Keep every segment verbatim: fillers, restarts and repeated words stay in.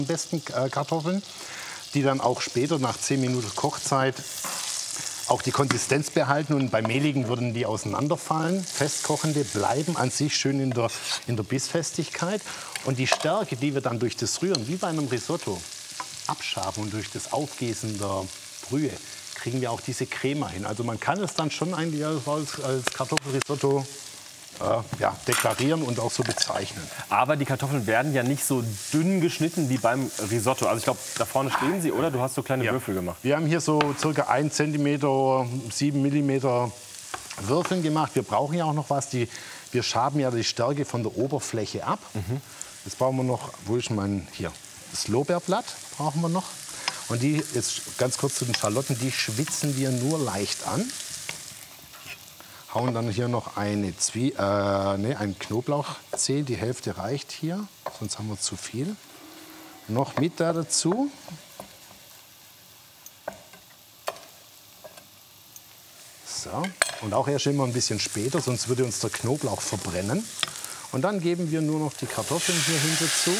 am besten äh, Kartoffeln, die dann auch später nach zehn Minuten Kochzeit auch die Konsistenz behalten. Und bei mehligen würden die auseinanderfallen. Festkochende bleiben an sich schön in der, in der Bissfestigkeit. Und die Stärke, die wir dann durch das Rühren, wie bei einem Risotto, abschaben und durch das Aufgießen der Brühe, kriegen wir auch diese Crema hin. Also man kann es dann schon eigentlich als, als Kartoffelrisotto äh, ja, deklarieren und auch so bezeichnen. Aber die Kartoffeln werden ja nicht so dünn geschnitten wie beim Risotto. Also ich glaube, da vorne stehen sie, oder? Du hast so kleine ja. Würfel gemacht. Wir haben hier so circa ein Zentimeter, sieben Millimeter Würfeln gemacht. Wir brauchen ja auch noch was. Die, wir schaben ja die Stärke von der Oberfläche ab. Mhm. Jetzt brauchen wir noch, wo ist mein, hier, das Lorbeerblatt brauchen wir noch. Und die, jetzt ganz kurz zu den Schalotten, die schwitzen wir nur leicht an. Hauen dann hier noch eine Zwie äh, nee, einen Knoblauchzeh, die Hälfte reicht hier, sonst haben wir zu viel. Noch mit da dazu. So, und auch erst immer ein bisschen später, sonst würde uns der Knoblauch verbrennen. Und dann geben wir nur noch die Kartoffeln hier hin dazu.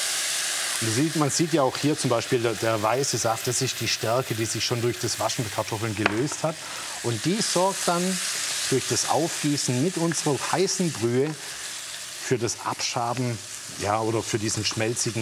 Und sieht, man sieht ja auch hier zum Beispiel der, der weiße Saft, das ist die Stärke, die sich schon durch das Waschen der Kartoffeln gelöst hat. Und die sorgt dann durch das Aufgießen mit unserer heißen Brühe für das Abschaben, ja, oder für diesen schmelzigen,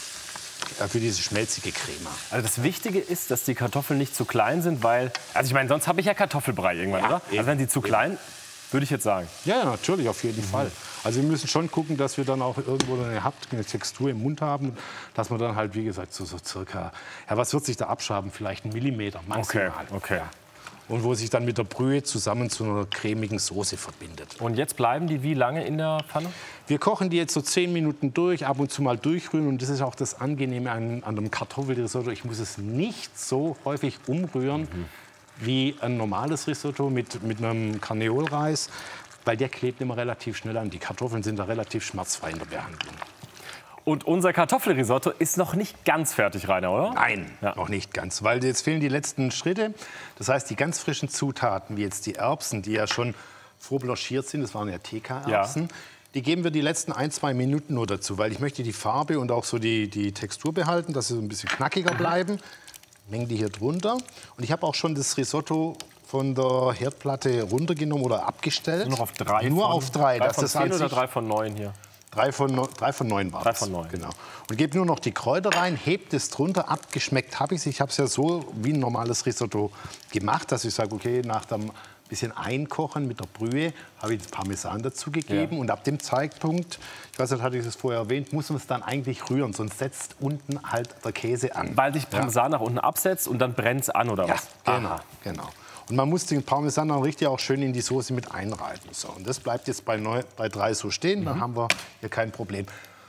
äh, für diese schmelzige Crema. Also das Wichtige ist, dass die Kartoffeln nicht zu klein sind, weil, also ich meine, sonst habe ich ja Kartoffelbrei irgendwann, Ja, oder? eben. Also wenn die zu klein, würde ich jetzt sagen. Ja, ja, natürlich, auf jeden mhm. Fall. Also wir müssen schon gucken, dass wir dann auch irgendwo eine haptische Textur im Mund haben, dass man dann halt, wie gesagt, so, so circa, ja, was wird sich da abschaben? Vielleicht einen Millimeter maximal. Okay, okay. Ja. Und wo sich dann mit der Brühe zusammen zu einer cremigen Soße verbindet. Und jetzt bleiben die wie lange in der Pfanne? Wir kochen die jetzt so zehn Minuten durch, ab und zu mal durchrühren. Und das ist auch das Angenehme an, an dem Kartoffelrisotto. Ich muss es nicht so häufig umrühren mhm. wie ein normales Risotto mit, mit einem Karneolreis, weil der klebt immer relativ schnell an. Die Kartoffeln sind da relativ schmerzfrei in der Behandlung. Und unser Kartoffelrisotto ist noch nicht ganz fertig, Rainer, oder? Nein, ja. noch nicht ganz, weil jetzt fehlen die letzten Schritte. Das heißt, die ganz frischen Zutaten, wie jetzt die Erbsen, die ja schon vorblanchiert sind, das waren ja T K-Erbsen, ja. die geben wir die letzten ein, zwei Minuten nur dazu, weil ich möchte die Farbe und auch so die, die Textur behalten, dass sie so ein bisschen knackiger bleiben. Mengen die hier drunter. Und ich habe auch schon das Risotto von der Herdplatte runtergenommen oder abgestellt. Nur noch auf drei? Nur von, auf drei. drei das von ist zehn oder drei von neun hier? Drei von, no, drei von neun war drei das. Von neun. Genau. Und gebe nur noch die Kräuter rein, hebt es drunter, abgeschmeckt habe ich es. Ich habe es ja so wie ein normales Risotto gemacht, dass ich sage, okay, nach dem bisschen Einkochen mit der Brühe habe ich das Parmesan dazu gegeben. Ja. Und ab dem Zeitpunkt, ich weiß nicht, hatte ich es vorher erwähnt, muss man es dann eigentlich rühren, sonst setzt unten halt der Käse an. Weil sich Parmesan ja. nach unten absetzt und dann brennt es an, oder ja, was? Genau, genau. Und man muss den Parmesan dann richtig auch schön in die Soße mit einreiben. So, und das bleibt jetzt bei, neun, bei drei so stehen, mhm. dann haben wir hier kein Problem.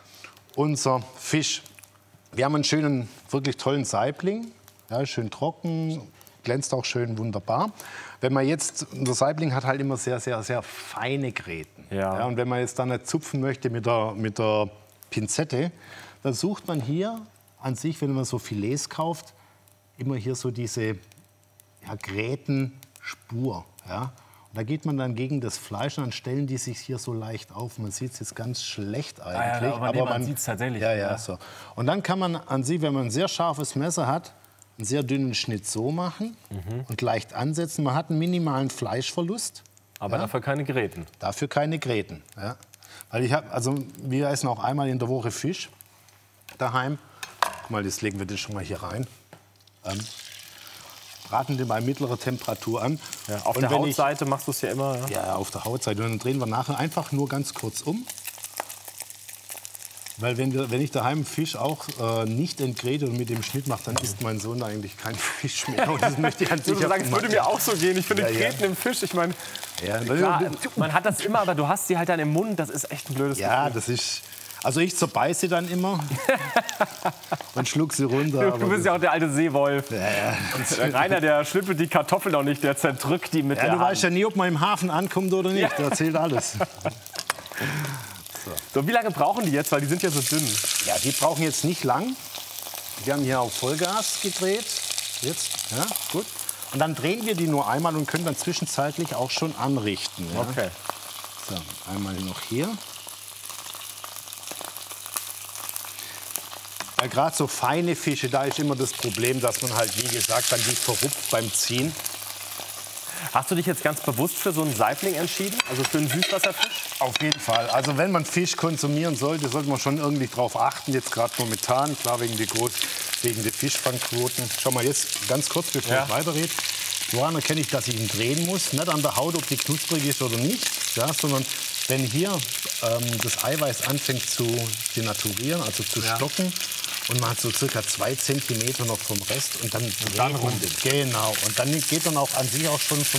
Unser Fisch. Wir haben einen schönen, wirklich tollen Saibling. Ja, schön trocken, glänzt auch schön wunderbar. Wenn man jetzt, der Saibling hat halt immer sehr, sehr, sehr feine Gräten. Ja. Ja, und wenn man jetzt dann nicht zupfen möchte mit der, mit der Pinzette, dann sucht man hier an sich, wenn man so Filets kauft, immer hier so diese ja, Grätenspur. Ja? Und da geht man dann gegen das Fleisch und dann stellen die sich hier so leicht auf. Man sieht es jetzt ganz schlecht eigentlich. Ah, ja, aber, aber nee, man, man sieht es tatsächlich. Ja, ja, so. Und dann kann man an sich, wenn man ein sehr scharfes Messer hat, einen sehr dünnen Schnitt so machen mhm. und leicht ansetzen. Man hat einen minimalen Fleischverlust. Aber ja? dafür keine Gräten. Dafür keine Gräten. Ja? Weil ich habe, also wir essen auch einmal in der Woche Fisch daheim. Guck mal, jetzt legen wir den schon mal hier rein. Ähm, braten den bei mittlerer Temperatur an. Ja, auf und der Hautseite ich, machst du es ja immer. Ja? Ja, auf der Hautseite. Und dann drehen wir nachher einfach nur ganz kurz um. Weil wenn, wir, wenn ich daheim Fisch auch äh, nicht entgräte und mit dem Schnitt mache, dann isst mein Sohn eigentlich keinen Fisch mehr. Und das möchte ich an sich sagen, es würde mir auch so gehen. Ich finde ja, Gräten ja. im Fisch, ich meine, ja, klar, man hat das immer, aber du hast sie halt dann im Mund. Das ist echt ein blödes Ja, Gefühl. das ist... Also ich zerbeiße sie dann immer und schluck sie runter. Du, du bist ja auch der alte Seewolf. Ja, ja. Und der Rainer, der schnippelt die Kartoffeln auch nicht, der zerdrückt die mit ja, der du Hand. weißt ja nie, ob man im Hafen ankommt oder nicht. Ja. Da zählt alles. So. So, wie lange brauchen die jetzt? Weil die sind ja so dünn. Ja, die brauchen jetzt nicht lang. Wir haben hier auf Vollgas gedreht. Jetzt, ja, gut. Und dann drehen wir die nur einmal und können dann zwischenzeitlich auch schon anrichten. Ja. Okay. So, einmal noch hier. Weil gerade so feine Fische, da ist immer das Problem, dass man halt, wie gesagt, dann die verrupft beim Ziehen. Hast du dich jetzt ganz bewusst für so einen Saibling entschieden? Also für einen Süßwasserfisch? Auf jeden Fall. Also wenn man Fisch konsumieren sollte, sollte man schon irgendwie drauf achten. Jetzt gerade momentan, klar wegen der, groß, wegen der Fischfangquoten. Schau mal jetzt ganz kurz, bevor Ja. ich weiterrede. Woran erkenne ich, dass ich ihn drehen muss? Nicht an der Haut, ob die knusprig ist oder nicht, ja, sondern wenn hier ähm, das Eiweiß anfängt zu denaturieren, also zu Ja. stocken, und man hat so circa zwei Zentimeter noch vom Rest und dann, dann dreht man rum. den. Genau. Und dann geht dann auch an sich auch schon